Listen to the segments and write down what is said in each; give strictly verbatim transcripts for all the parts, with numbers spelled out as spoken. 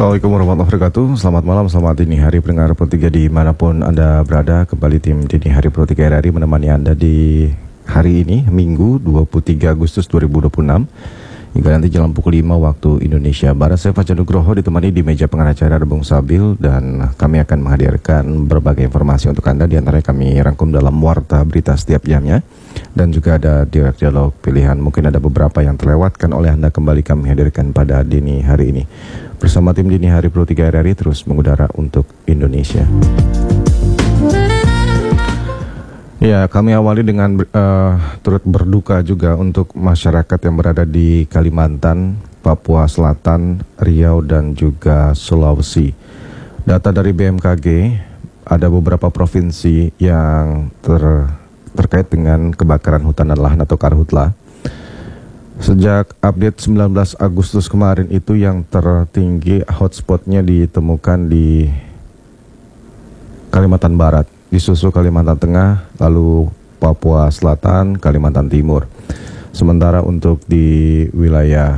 Assalamualaikum warahmatullahi wabarakatuh. Selamat malam, selamat dini hari pendengar Pro tiga dimanapun Anda berada. Kembali tim Dini Hari Pro tiga R R I menemani Anda di hari ini, Minggu dua puluh tiga Agustus dua ribu dua puluh enam. Hingga nanti jam pukul lima waktu Indonesia Barat. Saya Fajar Nugroho ditemani di meja pengacara Rebung Sabil. Dan kami akan menghadirkan berbagai informasi untuk Anda. Di antaranya kami rangkum dalam warta berita setiap jamnya. Dan juga ada direct dialog pilihan. Mungkin ada beberapa yang terlewatkan oleh Anda, kembali kami hadirkan pada dini hari ini. Bersama tim Dini Hari Pro tiga R R I terus mengudara untuk Indonesia. Ya, kami awali dengan uh, turut berduka juga untuk masyarakat yang berada di Kalimantan, Papua Selatan, Riau, dan juga Sulawesi. Data dari B M K G, ada beberapa provinsi yang ter, terkait dengan kebakaran hutan dan lahan atau karhutla. Sejak update sembilan belas Agustus kemarin itu yang tertinggi hotspotnya ditemukan di Kalimantan Barat, disusul Kalimantan Tengah, lalu Papua Selatan, Kalimantan Timur. Sementara untuk di wilayah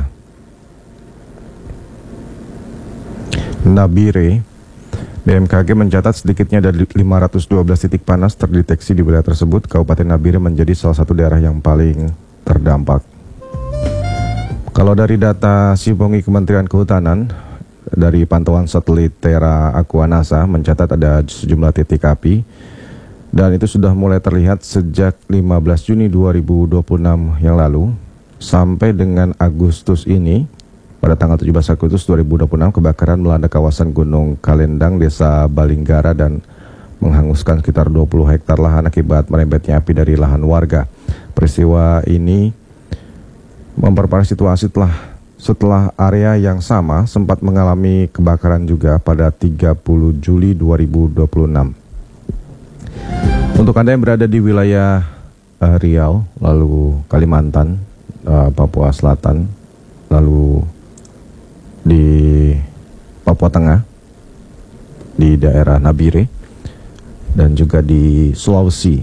Nabire, B M K G mencatat sedikitnya ada lima ratus dua belas titik panas terdeteksi di wilayah tersebut. Kabupaten Nabire menjadi salah satu daerah yang paling terdampak. Kalau dari data Sibongi Kementerian Kehutanan, dari pantauan satelit Terra Aquanasa mencatat ada sejumlah titik api, dan itu sudah mulai terlihat sejak lima belas Juni dua ribu dua puluh enam yang lalu sampai dengan Agustus ini. Pada tanggal tujuh belas Agustus dua ribu dua puluh enam, kebakaran melanda kawasan Gunung Kalendang, Desa Balinggara, dan menghanguskan sekitar dua puluh hektar lahan akibat merembetnya api dari lahan warga. Peristiwa ini memperparah situasi setelah setelah area yang sama sempat mengalami kebakaran juga pada tiga puluh Juli dua ribu dua puluh enam. Untuk Anda yang berada di wilayah uh, Riau, lalu Kalimantan, uh, Papua Selatan, lalu di Papua Tengah, di daerah Nabire, dan juga di Sulawesi,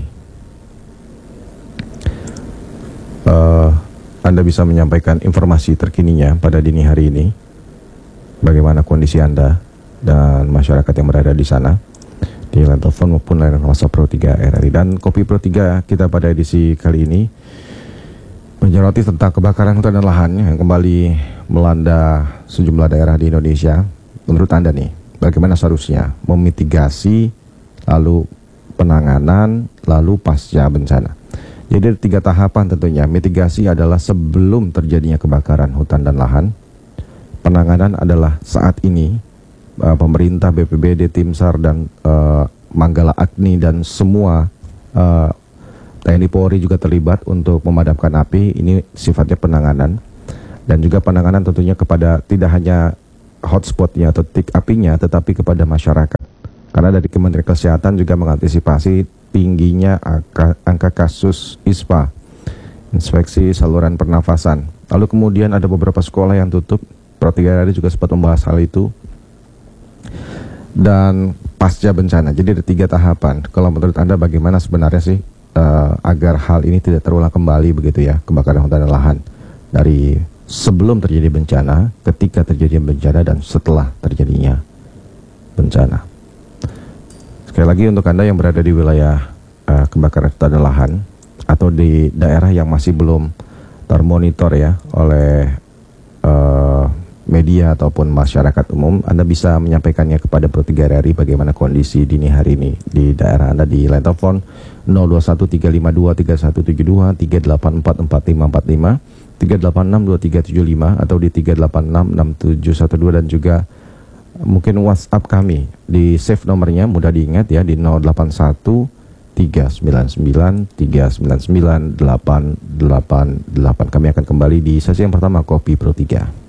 uh, Anda bisa menyampaikan informasi terkininya pada dini hari ini, bagaimana kondisi Anda dan masyarakat yang berada di sana, di line telepon maupun line WhatsApp Pro tiga R R I. Dan Kopi Pro tiga kita pada edisi kali ini menyoroti tentang kebakaran hutan dan lahan yang kembali melanda sejumlah daerah di Indonesia. Menurut Anda nih, bagaimana seharusnya memitigasi, lalu penanganan, lalu pasca bencana? Jadi ada tiga tahapan tentunya. Mitigasi adalah sebelum terjadinya kebakaran hutan dan lahan. Penanganan adalah saat ini. Uh, pemerintah, B P B D, Tim SAR, dan uh, Manggala Agni dan semua uh, T N I Polri juga terlibat untuk memadamkan api. Ini sifatnya penanganan. Dan juga penanganan tentunya kepada tidak hanya hotspotnya atau titik apinya, tetapi kepada masyarakat. Karena dari Kementerian Kesehatan juga mengantisipasi tingginya angka, angka kasus I S P A, infeksi saluran pernafasan. Lalu kemudian ada beberapa sekolah yang tutup. Pro tiga R R I juga sempat membahas hal itu. Dan pasca bencana. Jadi ada tiga tahapan. Kalau menurut Anda bagaimana sebenarnya sih uh, agar hal ini tidak terulang kembali begitu ya, kebakaran hutan dan lahan, dari sebelum terjadi bencana, ketika terjadi bencana, dan setelah terjadinya bencana. Sekali lagi untuk Anda yang berada di wilayah uh, kebakaran hutan dan lahan atau di daerah yang masih belum termonitor ya oleh uh, media ataupun masyarakat umum, Anda bisa menyampaikannya kepada Pro tiga R R I bagaimana kondisi dini hari ini di daerah Anda di line telepon nol dua satu tiga lima dua tiga satu tujuh dua, tiga delapan empat empat lima empat lima, tiga delapan enam dua tiga tujuh lima atau di tiga delapan enam enam tujuh satu dua, dan juga mungkin WhatsApp kami di save nomornya, mudah diingat ya, di nol delapan satu tiga sembilan sembilan tiga sembilan sembilan delapan delapan delapan. Kami akan kembali di sesi yang pertama Kopi Pro tiga.